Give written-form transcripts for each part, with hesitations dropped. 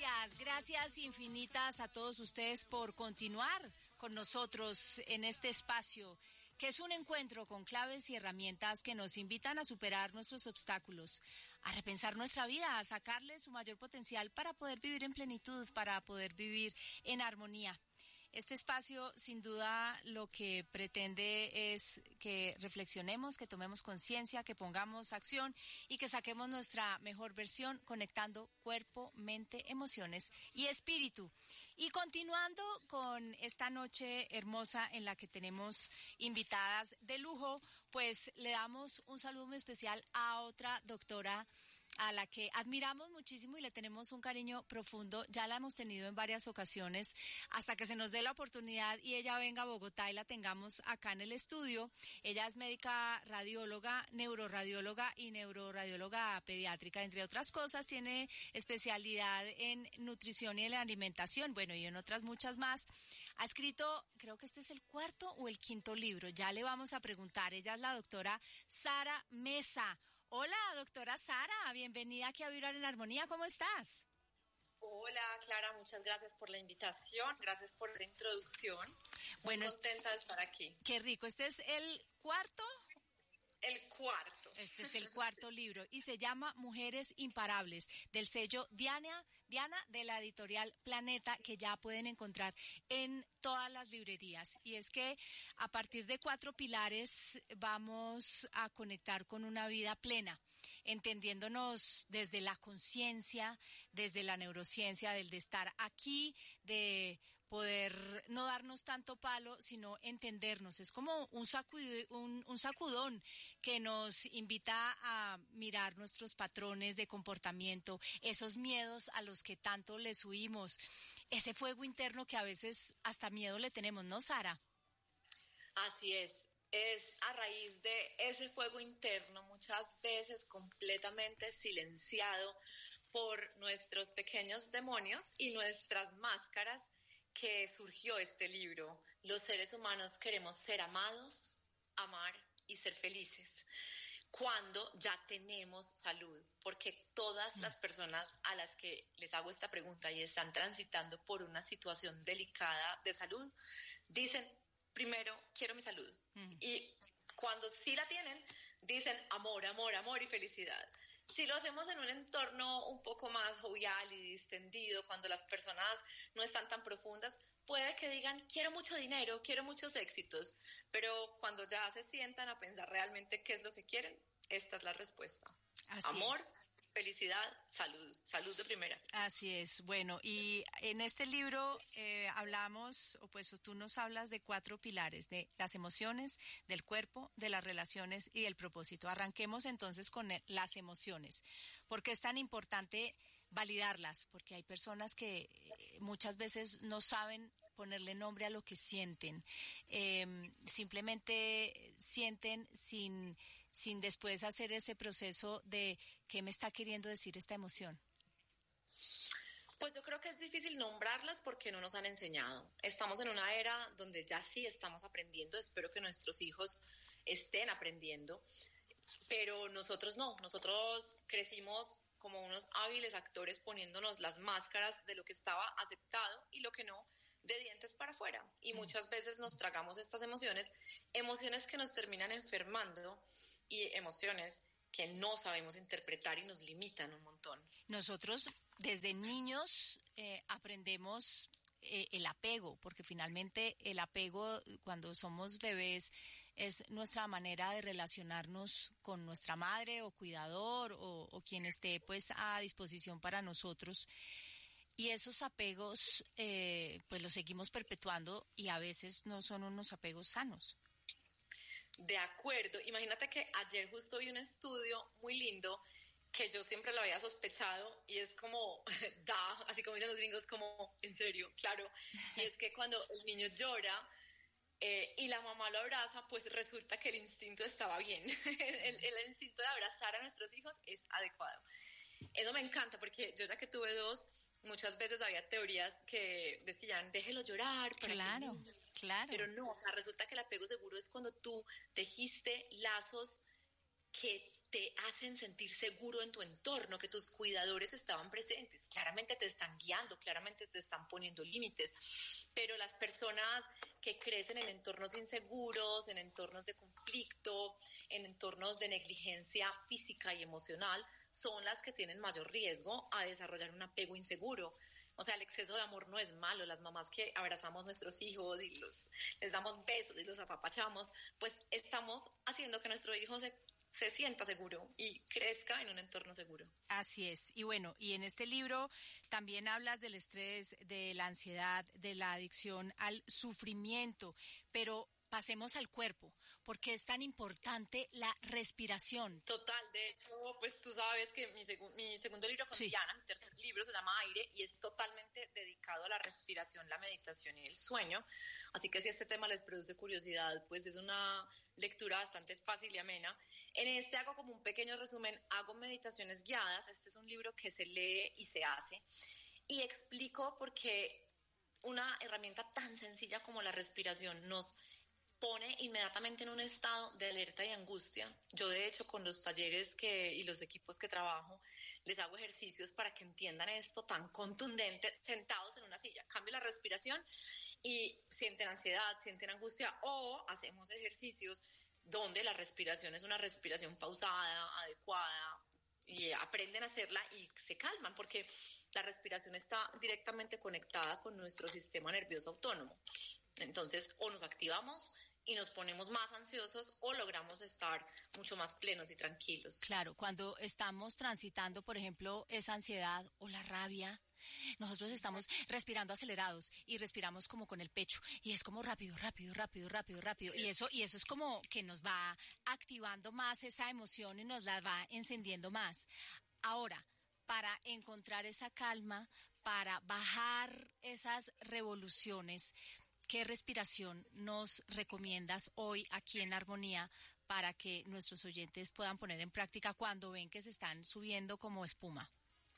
Gracias infinitas a todos ustedes por continuar con nosotros en este espacio, que es un encuentro con claves y herramientas que nos invitan a superar nuestros obstáculos, a repensar nuestra vida, a sacarle su mayor potencial para poder vivir en plenitud, para poder vivir en armonía. Este espacio, sin duda, lo que pretende es que reflexionemos, que tomemos conciencia, que pongamos acción y que saquemos nuestra mejor versión conectando cuerpo, mente, emociones y espíritu. Y continuando con esta noche hermosa en la que tenemos invitadas de lujo, pues le damos un saludo muy especial a otra doctora a la que admiramos muchísimo y le tenemos un cariño profundo. Ya la hemos tenido en varias ocasiones hasta que se nos dé la oportunidad y ella venga a Bogotá y la tengamos acá en el estudio. Ella es médica radióloga, neuroradióloga y neuroradióloga pediátrica, entre otras cosas. Tiene especialidad en nutrición y en la alimentación, bueno, y en otras muchas más. Ha escrito, creo que este es el 4º o el 5º libro, ya le vamos a preguntar. Ella es la doctora Sara Mesa. Hola, doctora Sara, bienvenida aquí a Vibrar en Armonía, ¿cómo estás? Hola, Clara, muchas gracias por la invitación, gracias por la introducción. Muy contenta de estar aquí. Qué rico, ¿este es el 4º? El 4º. Este es el 4º libro y se llama Mujeres Imparables, del sello Diana de la editorial Planeta, que ya pueden encontrar en todas las librerías. Y es que a partir de 4 pilares vamos a conectar con una vida plena, entendiéndonos desde la conciencia, desde la neurociencia, del de estar aquí, de poder no darnos tanto palo, sino entendernos. Es como un sacudón que nos invita a mirar nuestros patrones de comportamiento, esos miedos a los que tanto les huimos, ese fuego interno que a veces hasta miedo le tenemos, ¿no, Sara? Así es a raíz de ese fuego interno, muchas veces completamente silenciado por nuestros pequeños demonios y nuestras máscaras, que surgió este libro. Los seres humanos queremos ser amados, amar y ser felices cuando ya tenemos salud, porque todas las personas a las que les hago esta pregunta y están transitando por una situación delicada de salud, dicen, primero, quiero mi salud. Y cuando sí la tienen, dicen amor, amor, amor y felicidad. Si lo hacemos en un entorno un poco más jovial y distendido, cuando las personas no están tan profundas, puede que digan, quiero mucho dinero, quiero muchos éxitos, pero cuando ya se sientan a pensar realmente qué es lo que quieren, esta es la respuesta. Así amor, es. Felicidad, salud de primera. Así es. Bueno, y en este libro hablamos, o pues tú nos hablas de 4 pilares, de las emociones, del cuerpo, de las relaciones y del propósito. Arranquemos entonces con las emociones. ¿Por qué es tan importante validarlas? Porque hay personas que muchas veces no saben ponerle nombre a lo que sienten. Simplemente sienten sin después hacer ese proceso de qué me está queriendo decir esta emoción. Pues yo creo que es difícil nombrarlas porque no nos han enseñado. Estamos en una era donde ya sí estamos aprendiendo, espero que nuestros hijos estén aprendiendo, pero nosotros no, nosotros crecimos como unos hábiles actores poniéndonos las máscaras de lo que estaba aceptado y lo que no, de dientes para afuera. Y muchas veces nos tragamos estas emociones que nos terminan enfermando y emociones que no sabemos interpretar y nos limitan un montón. Nosotros desde niños aprendemos el apego, porque finalmente el apego cuando somos bebés es nuestra manera de relacionarnos con nuestra madre o cuidador o quien esté pues a disposición para nosotros. Y esos apegos pues los seguimos perpetuando y a veces no son unos apegos sanos. De acuerdo. Imagínate que ayer justo vi un estudio muy lindo que yo siempre lo había sospechado y es como, así como dicen los gringos, como, en serio, claro. Y es que cuando el niño llora y la mamá lo abraza, pues resulta que el instinto estaba bien. el instinto de abrazar a nuestros hijos es adecuado. Eso me encanta porque yo ya que tuve 2, muchas veces había teorías que decían, déjelo llorar para claro, que claro. Pero no, o sea, resulta que el apego seguro es cuando tú tejiste lazos que te hacen sentir seguro en tu entorno, que tus cuidadores estaban presentes. Claramente te están guiando, claramente te están poniendo límites, pero las personas que crecen en entornos inseguros, en entornos de conflicto, en entornos de negligencia física y emocional, son las que tienen mayor riesgo a desarrollar un apego inseguro. O sea, el exceso de amor no es malo. Las mamás que abrazamos a nuestros hijos y les damos besos y los apapachamos, pues estamos haciendo que nuestro hijo se sienta seguro y crezca en un entorno seguro. Así es. Y bueno, y en este libro también hablas del estrés, de la ansiedad, de la adicción al sufrimiento, pero pasemos al cuerpo. ¿Por qué es tan importante la respiración? Total, de hecho, pues tú sabes que mi segundo libro con Diana, mi tercer libro se llama Aire y es totalmente dedicado a la respiración, la meditación y el sueño. Así que si este tema les produce curiosidad, pues es una lectura bastante fácil y amena. En este hago como un pequeño resumen, hago meditaciones guiadas. Este es un libro que se lee y se hace. Y explico por qué una herramienta tan sencilla como la respiración nos pone inmediatamente en un estado de alerta y angustia. Yo, de hecho, con los talleres y los equipos que trabajo, les hago ejercicios para que entiendan esto tan contundente, sentados en una silla. Cambio la respiración y sienten ansiedad, sienten angustia, o hacemos ejercicios donde la respiración es una respiración pausada, adecuada, y aprenden a hacerla y se calman, porque la respiración está directamente conectada con nuestro sistema nervioso autónomo. Entonces, o nos activamos y nos ponemos más ansiosos o logramos estar mucho más plenos y tranquilos. Claro, cuando estamos transitando, por ejemplo, esa ansiedad o la rabia, nosotros estamos respirando acelerados y respiramos como con el pecho y es como rápido. Y eso es como que nos va activando más esa emoción y nos la va encendiendo más. Ahora, para encontrar esa calma, para bajar esas revoluciones, ¿qué respiración nos recomiendas hoy aquí en Armonía para que nuestros oyentes puedan poner en práctica cuando ven que se están subiendo como espuma?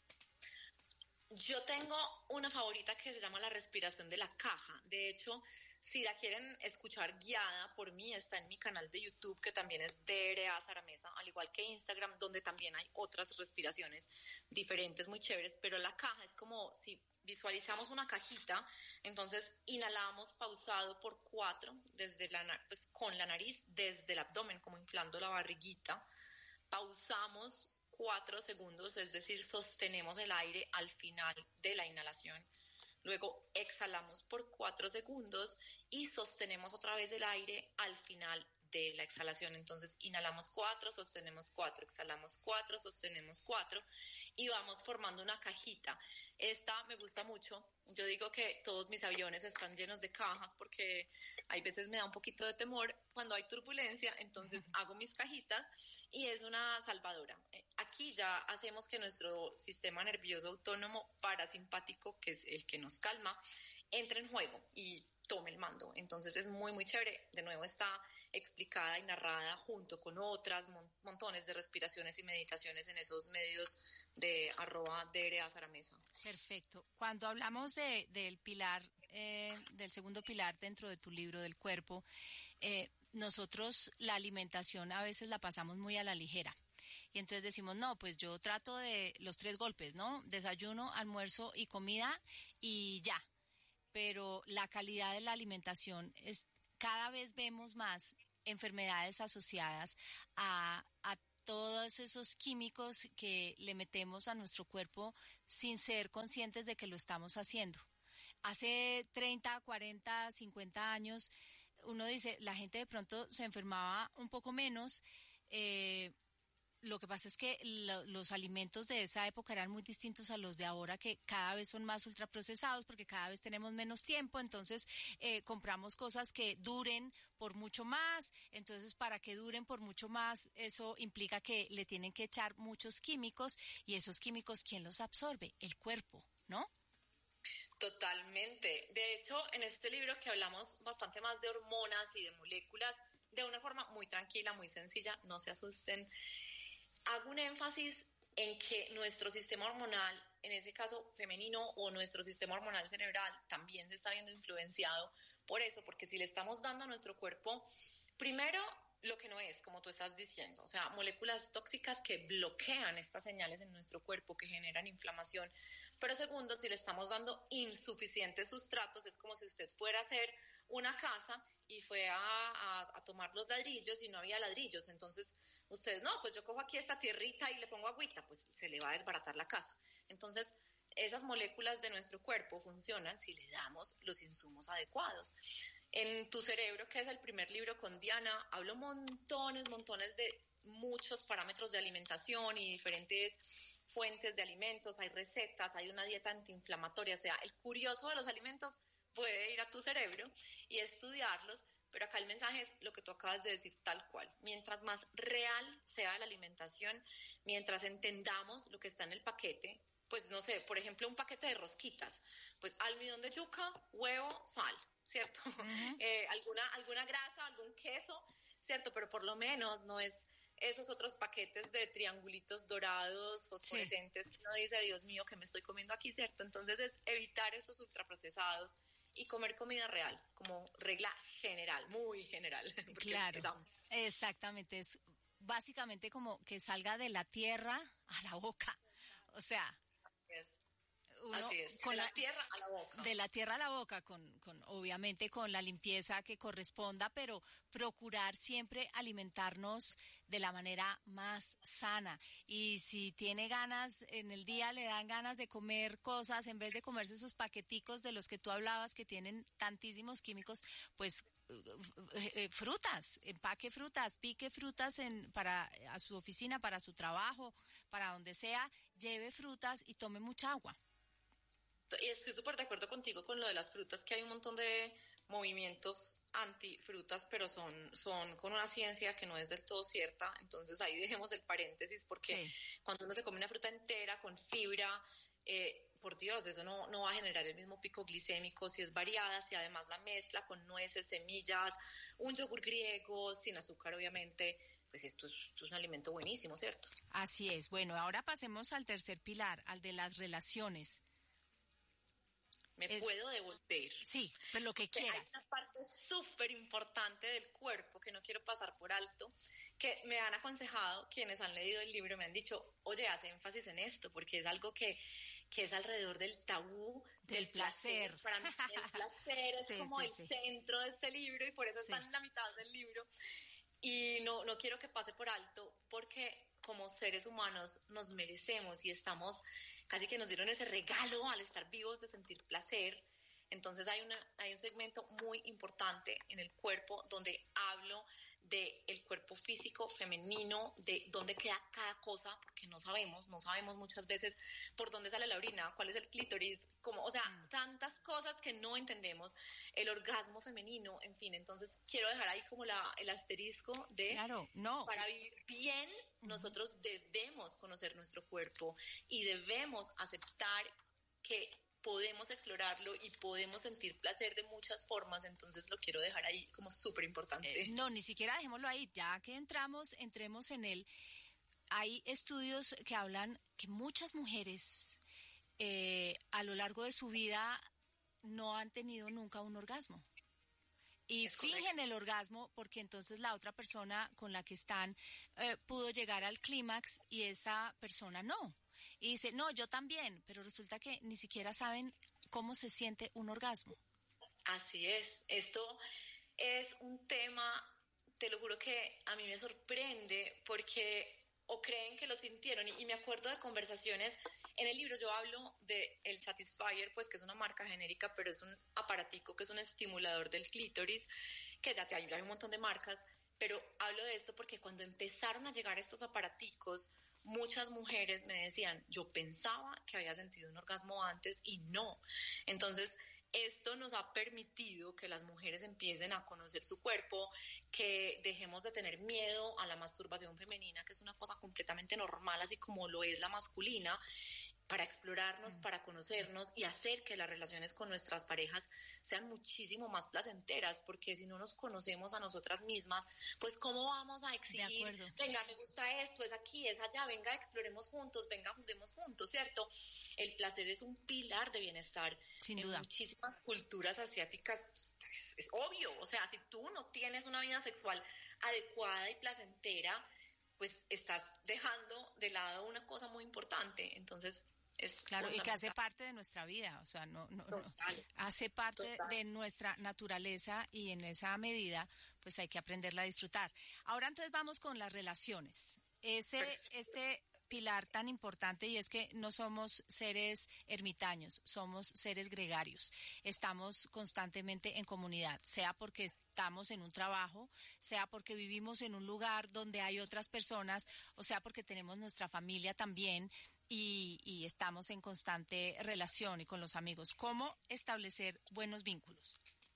Yo tengo una favorita que se llama la respiración de la caja. De hecho, si la quieren escuchar guiada por mí, está en mi canal de YouTube, que también es DRA Saramesa, al igual que Instagram, donde también hay otras respiraciones diferentes, muy chéveres, pero la caja es como si visualizamos una cajita, entonces inhalamos pausado por 4, pues, con la nariz desde el abdomen, como inflando la barriguita, pausamos 4 segundos, es decir, sostenemos el aire al final de la inhalación. Luego exhalamos por 4 segundos y sostenemos otra vez el aire al final de la exhalación. Entonces inhalamos 4, sostenemos 4, exhalamos 4, sostenemos 4 y vamos formando una cajita. Esta me gusta mucho. Yo digo que todos mis aviones están llenos de cajas porque hay veces me da un poquito de temor cuando hay turbulencia, entonces hago mis cajitas y es una salvadora. Aquí ya hacemos que nuestro sistema nervioso autónomo parasimpático, que es el que nos calma, entre en juego y tome el mando. Entonces es muy, muy chévere. De nuevo está explicada y narrada junto con otras montones de respiraciones y meditaciones en esos medios de @DRA Saramesa. Perfecto. Cuando hablamos del pilar, del segundo pilar dentro de tu libro del cuerpo, nosotros la alimentación a veces la pasamos muy a la ligera. Y entonces decimos, no, pues yo trato de los 3 golpes, ¿no? Desayuno, almuerzo y comida y ya. Pero la calidad de la alimentación cada vez vemos más enfermedades asociadas a todos esos químicos que le metemos a nuestro cuerpo sin ser conscientes de que lo estamos haciendo. Hace 30, 40, 50 años, uno dice, la gente de pronto se enfermaba un poco menos. Lo que pasa es que los alimentos de esa época eran muy distintos a los de ahora, que cada vez son más ultraprocesados porque cada vez tenemos menos tiempo, entonces compramos cosas que duren por mucho más, entonces para que duren por mucho más, eso implica que le tienen que echar muchos químicos y esos químicos, ¿quién los absorbe? El cuerpo, ¿no? Totalmente. De hecho, en este libro que hablamos bastante más de hormonas y de moléculas, de una forma muy tranquila, muy sencilla, no se asusten, hago un énfasis en que nuestro sistema hormonal, en ese caso femenino, o nuestro sistema hormonal cerebral, también se está viendo influenciado por eso, porque si le estamos dando a nuestro cuerpo, primero, lo que no es, como tú estás diciendo, o sea, moléculas tóxicas que bloquean estas señales en nuestro cuerpo, que generan inflamación. Pero segundo, si le estamos dando insuficientes sustratos, es como si usted fuera a hacer una casa y fue a tomar los ladrillos y no había ladrillos. Entonces, usted, no, pues yo cojo aquí esta tierrita y le pongo agüita, pues se le va a desbaratar la casa. Entonces, esas moléculas de nuestro cuerpo funcionan si le damos los insumos adecuados. En Tu cerebro, que es el primer libro con Diana, hablo montones de muchos parámetros de alimentación y diferentes fuentes de alimentos, hay recetas, hay una dieta antiinflamatoria, o sea, el curioso de los alimentos puede ir a Tu cerebro y estudiarlos, pero acá el mensaje es lo que tú acabas de decir tal cual. Mientras más real sea la alimentación, mientras entendamos lo que está en el paquete, pues no sé, por ejemplo, un paquete de rosquitas, pues almidón de yuca, huevo, sal, ¿cierto? Uh-huh. Alguna grasa, algún queso, ¿cierto? Pero por lo menos no es esos otros paquetes de triangulitos dorados, fosforescentes, que uno dice, Dios mío, ¿qué me estoy comiendo aquí, ¿cierto? Entonces es evitar esos ultraprocesados y comer comida real, como regla general, muy general. Claro, exactamente, es básicamente como que salga de la tierra a la boca, o sea... Es. Uno, Así es, con de la tierra a la boca. De la tierra a la boca, con obviamente con la limpieza que corresponda, pero procurar siempre alimentarnos de la manera más sana. Y si tiene ganas, en el día le dan ganas de comer cosas, en vez de comerse esos paqueticos de los que tú hablabas que tienen tantísimos químicos, pues frutas, empaque frutas, pique frutas para a su oficina, para su trabajo, para donde sea, lleve frutas y tome mucha agua. Y estoy súper de acuerdo contigo con lo de las frutas, que hay un montón de movimientos antifrutas, pero son con una ciencia que no es del todo cierta. Entonces ahí dejemos el paréntesis, porque cuando uno se come una fruta entera con fibra, por Dios, eso no va a generar el mismo pico glicémico si es variada, si además la mezcla con nueces, semillas, un yogur griego, sin azúcar obviamente, pues esto es un alimento buenísimo, ¿cierto? Así es. Bueno, ahora pasemos al tercer pilar, al de las relaciones. Puedo devolver. Sí, pues lo que quieras. Hay una parte súper importante del cuerpo que no quiero pasar por alto, que me han aconsejado quienes han leído el libro, me han dicho, oye, haz énfasis en esto, porque es algo que es alrededor del tabú del placer. Para mí el placer es como el centro de este libro y por eso está en la mitad del libro. Y no quiero que pase por alto, porque como seres humanos nos merecemos y estamos, casi que nos dieron ese regalo al estar vivos de sentir placer. Entonces hay un segmento muy importante en el cuerpo donde hablo del cuerpo físico femenino, de dónde queda cada cosa, porque no sabemos muchas veces por dónde sale la orina, cuál es el clítoris, o sea, tantas cosas que no entendemos, el orgasmo femenino, en fin. Entonces quiero dejar ahí como el asterisco de, claro, no. Para vivir bien, nosotros debemos conocer nuestro cuerpo y debemos aceptar que podemos explorarlo y podemos sentir placer de muchas formas. Entonces lo quiero dejar ahí como súper importante. No, ni siquiera dejémoslo ahí, ya que entremos en él. Hay estudios que hablan que muchas mujeres a lo largo de su vida no han tenido nunca un orgasmo. Y fingen el orgasmo porque entonces la otra persona con la que están pudo llegar al clímax y esa persona no. Y dice, no, yo también, pero resulta que ni siquiera saben cómo se siente un orgasmo. Así es, esto es un tema, te lo juro que a mí me sorprende porque o creen que lo sintieron y me acuerdo de conversaciones, en el libro yo hablo de el Satisfyer, pues que es una marca genérica, pero es un aparatico que es un estimulador del clítoris, que ya hay un montón de marcas, pero hablo de esto porque cuando empezaron a llegar estos aparaticos, muchas mujeres me decían, yo pensaba que había sentido un orgasmo antes y no. Entonces, esto nos ha permitido que las mujeres empiecen a conocer su cuerpo, que dejemos de tener miedo a la masturbación femenina, que es una cosa completamente normal, así como lo es la masculina, para explorarnos, para conocernos y hacer que las relaciones con nuestras parejas sean muchísimo más placenteras, porque si no nos conocemos a nosotras mismas, pues ¿cómo vamos a exigir? Venga, me gusta esto, es aquí, es allá, venga, exploremos juntos, venga, juguemos juntos, ¿cierto? El placer es un pilar de bienestar. Sin duda. En muchísimas culturas asiáticas es obvio, o sea, si tú no tienes una vida sexual adecuada y placentera, pues estás dejando de lado una cosa muy importante. Entonces, es claro, y que hace parte de nuestra vida, o sea, no, hace parte de nuestra naturaleza, y en esa medida, pues hay que aprenderla a disfrutar. Ahora entonces vamos con las relaciones. Este pilar tan importante, y es que no somos seres ermitaños, somos seres gregarios. Estamos constantemente en comunidad, sea porque estamos en un trabajo, sea porque vivimos en un lugar donde hay otras personas, o sea porque tenemos nuestra familia también, y estamos en constante relación y con los amigos. ¿Cómo establecer buenos vínculos?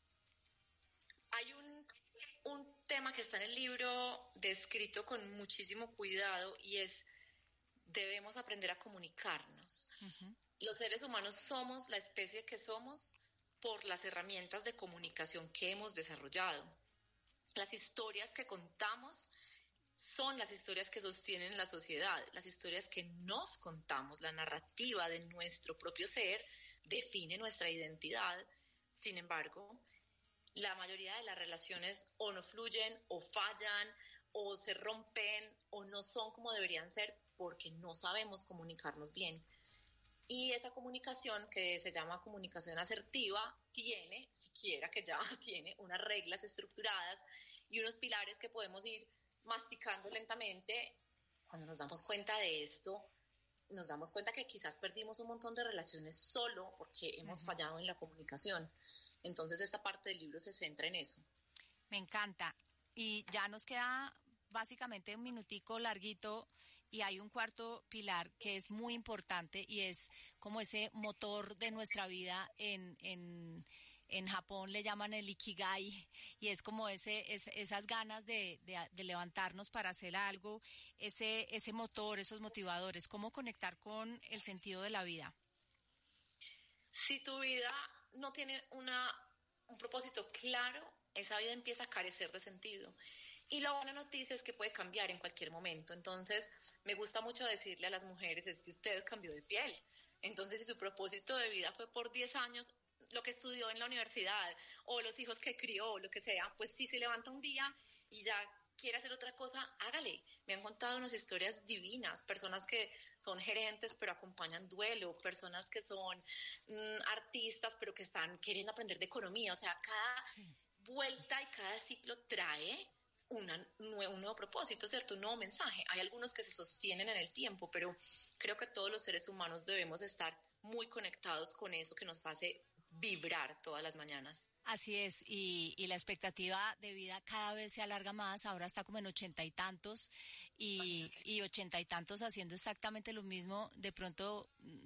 Hay un tema que está en el libro descrito con muchísimo cuidado, y es: debemos aprender a comunicarnos. Uh-huh. Los seres humanos somos la especie que somos por las herramientas de comunicación que hemos desarrollado. Las historias que contamos son las historias que sostienen la sociedad, las historias que nos contamos, la narrativa de nuestro propio ser define nuestra identidad. Sin embargo, la mayoría de las relaciones o no fluyen, o fallan, o se rompen, o no son como deberían ser, porque no sabemos comunicarnos bien. Y esa comunicación, que se llama comunicación asertiva, tiene, siquiera que ya tiene unas reglas estructuradas y unos pilares que podemos ir masticando lentamente. Cuando nos damos cuenta de esto, nos damos cuenta que quizás perdimos un montón de relaciones solo porque hemos fallado en la comunicación. Entonces esta parte del libro se centra en eso. Me encanta. Y ya nos queda básicamente un minutico larguito, y hay un cuarto pilar que es muy importante, y es como ese motor de nuestra vida. En Japón le llaman el ikigai, y es como esas ganas de levantarnos para hacer algo, ese motor, esos motivadores. ¿Cómo conectar con el sentido de la vida? Si tu vida no tiene un propósito claro, esa vida empieza a carecer de sentido. Y la buena noticia es que puede cambiar en cualquier momento. Entonces, me gusta mucho decirle a las mujeres, es que usted cambió de piel. Entonces, si su propósito de vida fue por 10 años, lo que estudió en la universidad, o los hijos que crió, o lo que sea, pues si se levanta un día y ya quiere hacer otra cosa, hágale. Me han contado unas historias divinas, personas que son gerentes pero acompañan duelo, personas que son artistas pero que están queriendo aprender de economía. O sea, cada vuelta y cada ciclo trae un nuevo propósito, ¿cierto? Un nuevo mensaje. Hay algunos que se sostienen en el tiempo, pero creo que todos los seres humanos debemos estar muy conectados con eso que nos hace vibrar todas las mañanas. Así es, y la expectativa de vida cada vez se alarga más. Ahora está como en 80 y tantos, y 80 y tantos haciendo exactamente lo mismo. De pronto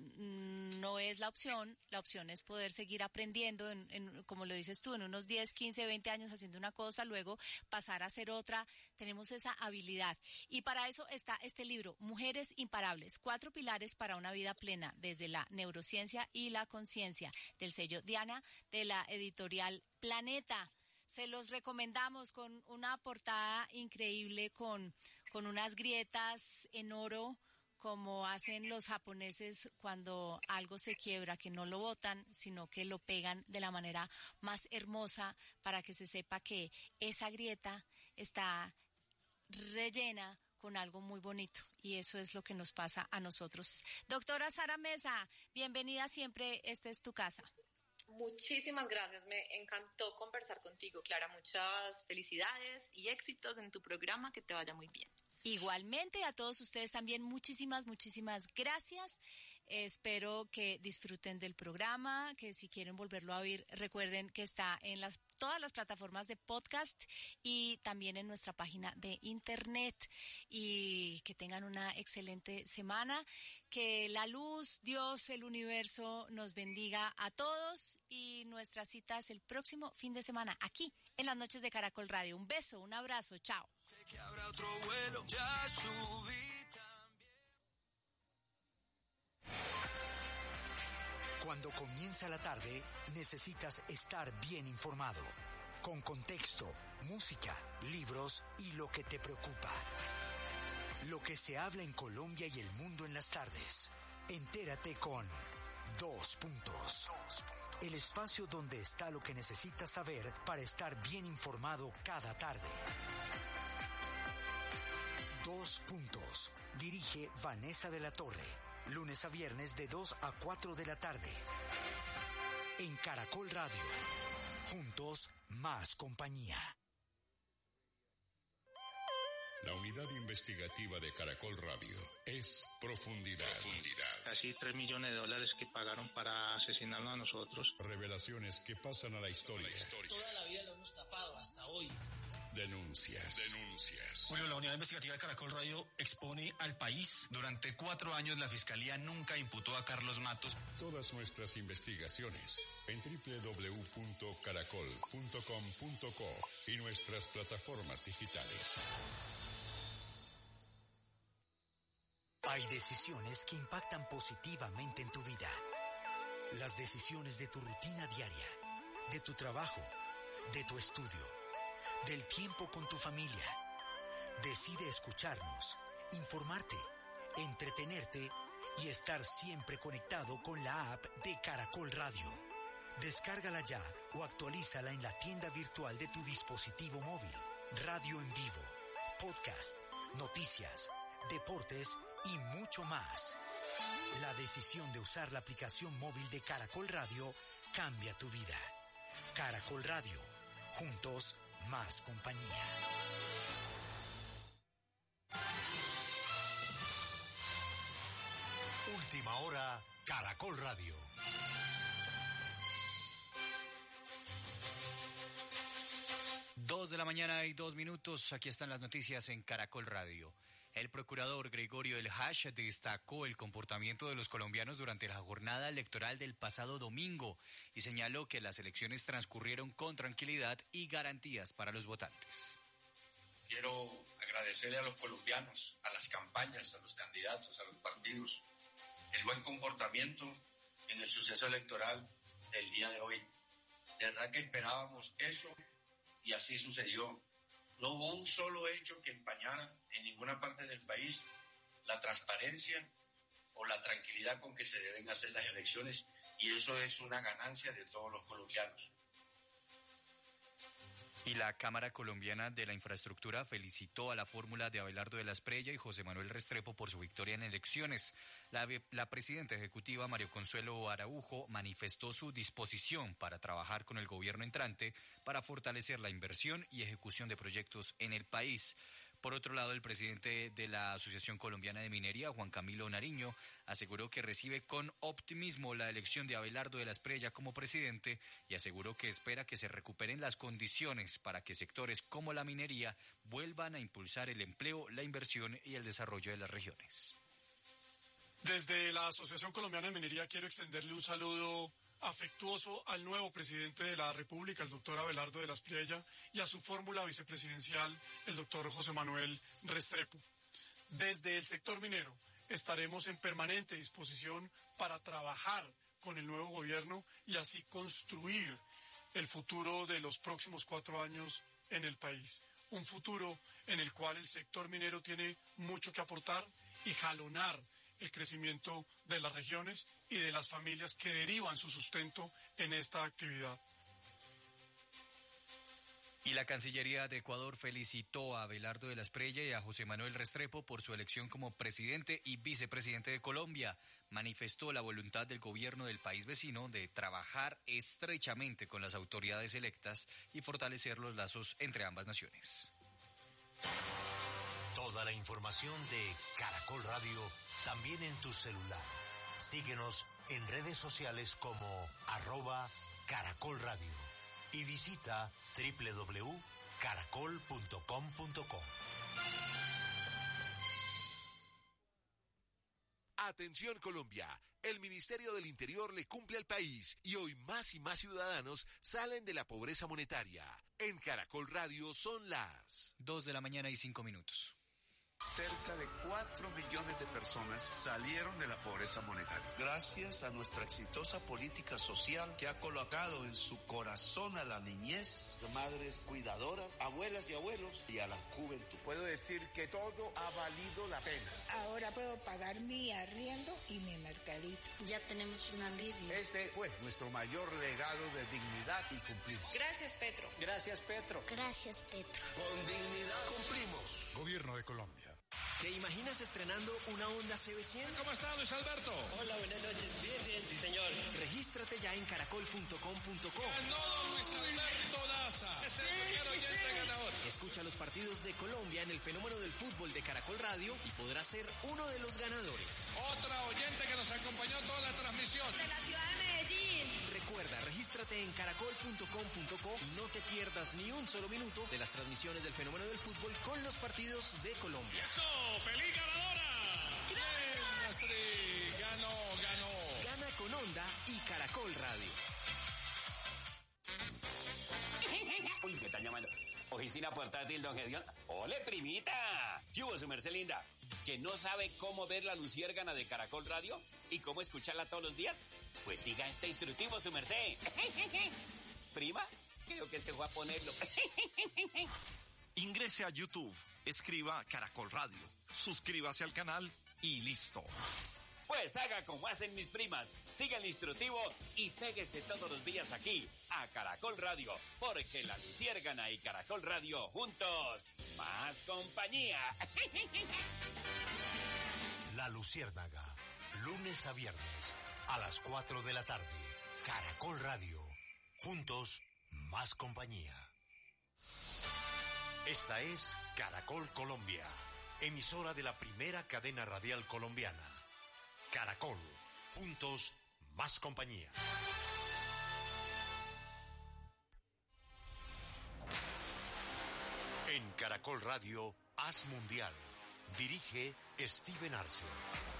no es la opción es poder seguir aprendiendo, como lo dices tú, en unos 10, 15, 20 años haciendo una cosa, luego pasar a hacer otra. Tenemos esa habilidad, y para eso está este libro, Mujeres Imparables, 4 pilares para una vida plena, desde la neurociencia y la conciencia, del sello Diana, de la editorial Planeta. Se los recomendamos, con una portada increíble, con unas grietas en oro, como hacen los japoneses cuando algo se quiebra, que no lo botan, sino que lo pegan de la manera más hermosa, para que se sepa que esa grieta está rellena con algo muy bonito, y eso es lo que nos pasa a nosotros. Doctora Sara Mesa, bienvenida siempre, esta es tu casa. Muchísimas gracias, me encantó conversar contigo, Clara. Muchas felicidades y éxitos en tu programa, que te vaya muy bien. Igualmente, a todos ustedes también muchísimas gracias. Espero que disfruten del programa, que si quieren volverlo a oír, recuerden que está en todas las plataformas de podcast y también en nuestra página de internet. Y que tengan una excelente semana, que la luz, Dios, el universo nos bendiga a todos, y nuestras citas el próximo fin de semana aquí en las noches de Caracol Radio. Un beso, un abrazo, chao. Sé que habrá otro vuelo, ya subí también. Cuando comienza la tarde, necesitas estar bien informado, con contexto, música, libros y lo que te preocupa. Lo que se habla en Colombia y el mundo en las tardes. Entérate con 2 Puntos. El espacio donde está lo que necesitas saber para estar bien informado cada tarde. Dos Puntos. Dirige Vanessa de la Torre. Lunes a viernes de 2 a 4 de la tarde. En Caracol Radio. Juntos, más compañía. La unidad investigativa de Caracol Radio es Profundidad. Casi $3 millones que pagaron para asesinarnos a nosotros. Revelaciones que pasan a la historia. Toda la vida lo hemos tapado hasta hoy. Denuncias. Bueno, la unidad investigativa de Caracol Radio expone al país. Durante 4 años la Fiscalía nunca imputó a Carlos Matos. Todas nuestras investigaciones en www.caracol.com.co y nuestras plataformas digitales. Hay decisiones que impactan positivamente en tu vida. Las decisiones de tu rutina diaria, de tu trabajo, de tu estudio, del tiempo con tu familia. Decide escucharnos, informarte, entretenerte y estar siempre conectado con la app de Caracol Radio. Descárgala ya o actualízala en la tienda virtual de tu dispositivo móvil. Radio en vivo, podcast, noticias, deportes y mucho más. La decisión de usar la aplicación móvil de Caracol Radio cambia tu vida. Caracol Radio. Juntos, más compañía. Última hora, Caracol Radio. Dos de la mañana y 2 minutos. Aquí están las noticias en Caracol Radio. El procurador Gregorio El Hash destacó el comportamiento de los colombianos durante la jornada electoral del pasado domingo y señaló que las elecciones transcurrieron con tranquilidad y garantías para los votantes. Quiero agradecerle a los colombianos, a las campañas, a los candidatos, a los partidos, el buen comportamiento en el suceso electoral del día de hoy. De verdad que esperábamos eso y así sucedió. No hubo un solo hecho que empañara en ninguna parte del país la transparencia o la tranquilidad con que se deben hacer las elecciones, y eso es una ganancia de todos los colombianos. Y la Cámara Colombiana de la Infraestructura felicitó a la fórmula de Abelardo de la Espriella y José Manuel Restrepo por su victoria en elecciones. La presidenta ejecutiva, María Consuelo Araujo, manifestó su disposición para trabajar con el gobierno entrante para fortalecer la inversión y ejecución de proyectos en el país. Por otro lado, el presidente de la Asociación Colombiana de Minería, Juan Camilo Nariño, aseguró que recibe con optimismo la elección de Abelardo de la Espriella como presidente y aseguró que espera que se recuperen las condiciones para que sectores como la minería vuelvan a impulsar el empleo, la inversión y el desarrollo de las regiones. Desde la Asociación Colombiana de Minería quiero extenderle un saludo afectuoso al nuevo presidente de la República, el doctor Abelardo de la Espriella, y a su fórmula vicepresidencial, el doctor José Manuel Restrepo. Desde el sector minero estaremos en permanente disposición para trabajar con el nuevo gobierno y así construir el futuro de los próximos 4 años en el país. Un futuro en el cual el sector minero tiene mucho que aportar y jalonar el crecimiento de las regiones y de las familias que derivan su sustento en esta actividad. Y la Cancillería de Ecuador felicitó a Abelardo de la Espriella y a José Manuel Restrepo por su elección como presidente y vicepresidente de Colombia. Manifestó la voluntad del gobierno del país vecino de trabajar estrechamente con las autoridades electas y fortalecer los lazos entre ambas naciones. Toda la información de Caracol Radio también en tu celular. Síguenos en redes sociales como @Caracol Radio y visita www.caracol.com.co. Atención Colombia, el Ministerio del Interior le cumple al país y hoy más y más ciudadanos salen de la pobreza monetaria. En Caracol Radio son las 2 de la mañana y 5 minutos. Cerca de 4 millones de personas salieron de la pobreza monetaria. Gracias a nuestra exitosa política social que ha colocado en su corazón a la niñez, madres cuidadoras, abuelas y abuelos y a la juventud. Puedo decir que todo ha valido la pena. Ahora puedo pagar mi arriendo y mi mercadito. Ya tenemos un alivio. Ese fue nuestro mayor legado de dignidad y cumplimos. Gracias, Petro. Gracias, Petro. Gracias, Petro. Con dignidad cumplimos. Gobierno de Colombia. ¿Te imaginas estrenando una Honda CB100? ¿Cómo está, Luis Alberto? Hola, buenas noches. Bien, sí, señor. Regístrate ya en caracol.com.co. Ganó Luis Alberto Daza. Es el primer oyente ganador. Escucha los partidos de Colombia en el fenómeno del fútbol de Caracol Radio y podrás ser uno de los ganadores. Otra oyente que nos acompañó toda la transmisión. De la ciudad de Medellín. Recuerda, regístrate en caracol.com.co y no te pierdas ni un solo minuto de las transmisiones del fenómeno del fútbol con los partidos de Colombia. ¡Eso! ¡Feliz ganadora! ¡Bien, Astrid! ¡Ganó! Gana con Honda y Caracol Radio. Uy, ¿qué están llamando? Oficina portátil, don Gedión. ¡Ole, primita! ¿Qué hubo, su merced linda? ¿Que no sabe cómo ver la luciérgana de Caracol Radio y cómo escucharla todos los días? Pues siga este instructivo, su merced. ¿Prima? Creo que se fue a ponerlo. Ingrese a YouTube, escriba Caracol Radio, suscríbase al canal y listo. Pues haga como hacen mis primas, siga el instructivo y péguese todos los días aquí, a Caracol Radio, porque la luciérgana y Caracol Radio juntos, más compañía. La Luciérnaga, lunes a viernes, a las 4 de la tarde, Caracol Radio, juntos, más compañía. Esta es Caracol Colombia, emisora de la primera cadena radial colombiana. Caracol, juntos, más compañía. En Caracol Radio, Haz Mundial, dirige Steven Arce.